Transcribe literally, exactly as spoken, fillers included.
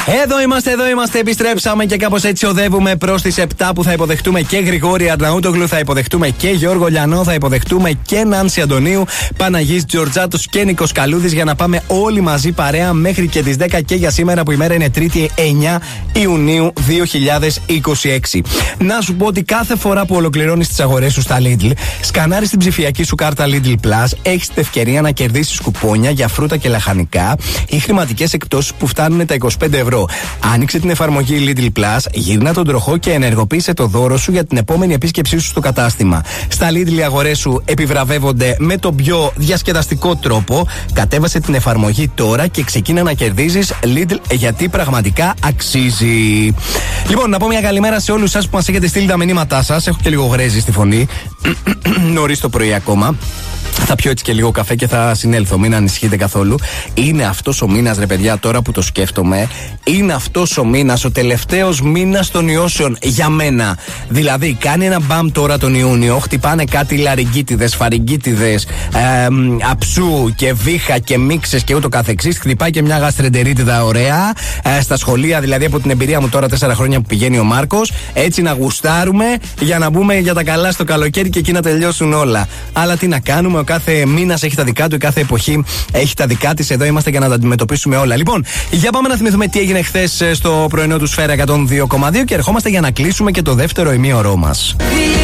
Εδώ είμαστε, εδώ είμαστε, επιστρέψαμε και κάπως έτσι οδεύουμε προς τις επτά που θα υποδεχτούμε και Γρηγόρη Αρναούτογλου, θα υποδεχτούμε και Γιώργο Λιανό, θα υποδεχτούμε και Νάνση Αντωνίου, Παναγής Τζορτζάτος και Νίκος Καλούδης για να πάμε όλοι μαζί παρέα μέχρι και τις δέκα και για σήμερα που η μέρα είναι Τρίτη εννιά Ιουνίου δύο χιλιάδες είκοσι έξι. Να σου πω ότι κάθε φορά που ολοκληρώνεις τις αγορές σου στα Lidl, σκανάρεις την ψηφιακή σου κάρτα Lidl Plus, έχεις την ευκαιρία να κερδίσεις κουπόνια για φρούτα και λαχανικά ή χρηματικές εκπτώσεις που φτάνουν τα είκοσι πέντε ευρώ. Άνοιξε την εφαρμογή Lidl Plus, γύρνα τον τροχό και ενεργοποίησε το δώρο σου για την επόμενη επίσκεψή σου στο κατάστημα. Στα Lidl οι αγορές σου επιβραβεύονται με τον πιο διασκεδαστικό τρόπο. Κατέβασε την εφαρμογή τώρα και ξεκίνα να κερδίζεις Lidl, γιατί πραγματικά αξίζει. Λοιπόν, να πω μια καλημέρα σε όλους σας που μας έχετε στείλει τα μηνύματά σας. Έχω και λίγο γρέζι στη φωνή. Νωρίς το πρωί ακόμα. Θα πιω έτσι και λίγο καφέ και θα συνέλθω. Μην ανησυχείτε καθόλου. Είναι αυτός ο μήνας, ρε παιδιά, τώρα που το σκέφτομαι, είναι αυτός ο μήνας, ο τελευταίος μήνας των ιώσεων για μένα. Δηλαδή, κάνει ένα μπαμ τώρα τον Ιούνιο, χτυπάνε κάτι λαρυγκίτιδες, φαρυγκίτιδες, ε, αψού και βήχα και μίξες και ούτω καθεξής. Χτυπάει και μια γαστρεντερίτιδα ωραία. Ε, στα σχολεία, δηλαδή, από την εμπειρία μου τώρα τέσσερα χρόνια που πηγαίνει ο Μάρκος, έτσι να γουστάρουμε για να μπούμε για τα καλά στο καλοκαίρι και εκεί να τελειώσουν όλα. Αλλά τι να κάνουμε. Ο κάθε μήνας έχει τα δικά του, η κάθε εποχή έχει τα δικά της. Εδώ είμαστε για να τα αντιμετωπίσουμε όλα. Λοιπόν, για πάμε να θυμηθούμε τι έγινε χθες στο πρωινό του Σφαίρα εκατόν δύο κόμμα δύο και ερχόμαστε για να κλείσουμε και το δεύτερο ημίωρό μας.